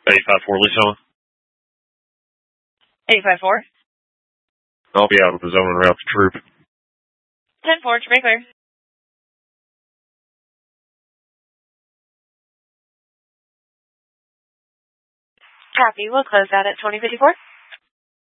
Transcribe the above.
854 Lisa. 854. I'll be out of the zone and route to troop. 10-4, very clear. Copy, we'll close out at 2054.